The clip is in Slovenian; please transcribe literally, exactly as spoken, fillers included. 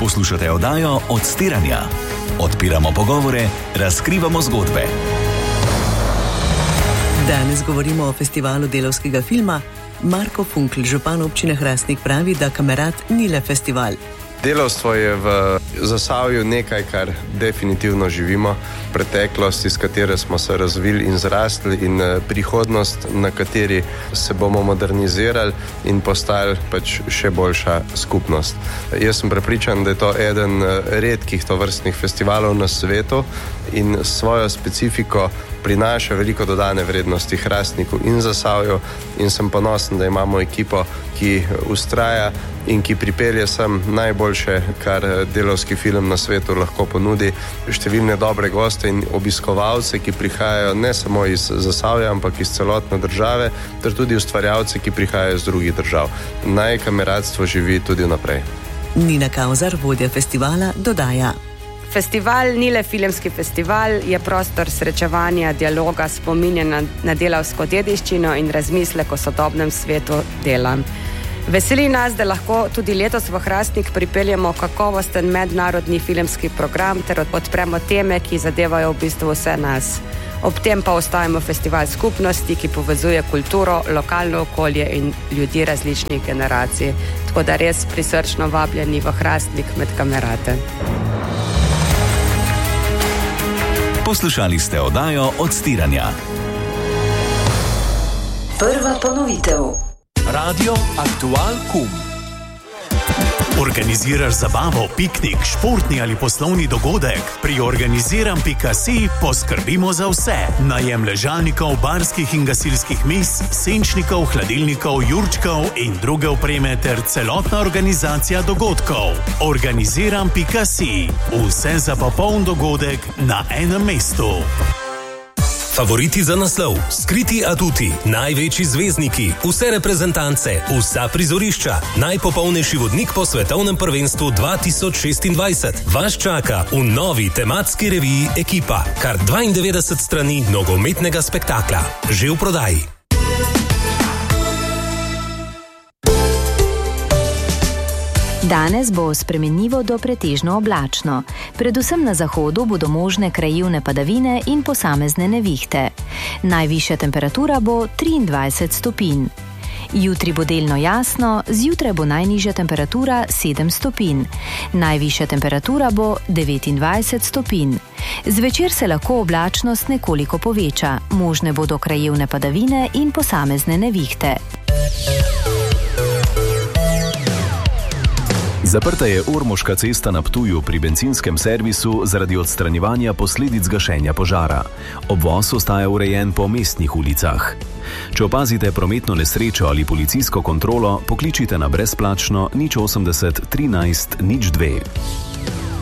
Poslušate oddajo Odstiranja. Odpiramo pogovore, razkrivamo zgodbe. Danes govorimo o festivalu delavskega filma. Marko Funkl, župan občine Hrastnik, pravi, da Kamerad ni le festival. Delavstvo je v Zasavju nekaj, kar definitivno živimo. Preteklost, iz katere smo se razvili in zrastli, in prihodnost, na kateri se bomo modernizirali in postali pač še boljša skupnost. Jaz sem prepričan, da je to eden redkih tovrstnih festivalov na svetu in svojo specifiko prinaša veliko dodane vrednosti Hrastniku in Zasavju, in sem ponosen, da imamo ekipo, ki vztraja in ki pripelje sem najboljše, kar delavski film na svetu lahko ponudi, številne dobre goste in obiskovalce, ki prihajajo ne samo iz Zasavja, ampak iz celotne države, ter tudi ustvarjalce, ki prihajajo iz drugih držav. Naj kameradstvo živi tudi naprej. Nina Kauzar, vodja festivala, dodaja. Festival ni le filmski festival, je prostor srečevanja, dialoga, spominjanja na delavsko dediščino in razmislek o sodobnem svetu dela. Veseli nas, da lahko tudi letos v Hrastnik pripeljemo kakovosten mednarodni filmski program ter odpremo teme, ki zadevajo v bistvu vse nas. Ob tem pa ostajamo festival skupnosti, ki povezuje kulturo, lokalno okolje in ljudi različnih generacij. Tako da res prisrčno vabljeni v Hrastnik med kamerate. Poslušali ste oddajo Odstiranja. Prva ponovitev. Radio Aktual Kum. Organiziraš zabavo, piknik, športni ali poslovni dogodek? Pri organiziram pika si poskrbimo za vse. Najem ležalnikov, barskih in gasilskih mis, senčnikov, hladilnikov, jurčkov in druge opreme ter celotna organizacija dogodkov. Organiziram pika si. Vse za popoln dogodek na enem mestu. Favoriti za naslov, skriti aduti, največji zvezdniki, vse reprezentance, vsa prizorišča, najpopolnejši vodnik po svetovnem prvenstvu dva tisoč šestindvajset. Vas čaka v novi tematski reviji Ekipa. Kar dvaindevetdeset strani nogometnega spektakla. Že v prodaji. Danes bo spremenljivo do pretežno oblačno. Predvsem na zahodu bodo možne krajevne padavine in posamezne nevihte. Najvišja temperatura bo triindvajset stopinj. Jutri bo delno jasno, zjutraj bo najnižja temperatura sedem stopinj. Najvišja temperatura bo devetindvajset stopinj. Zvečer se lahko oblačnost nekoliko poveča. Možne bodo krajevne padavine in posamezne nevihte. Zaprta je Ormoška cesta na Ptuju pri bencinskem servisu zaradi odstranjevanja posledic gašenja požara. Obvoz ostaja urejen po mestnih ulicah. Če opazite prometno nesrečo ali policijsko kontrolo, pokličite na brezplačno nič osemdeset trinajst nič dve.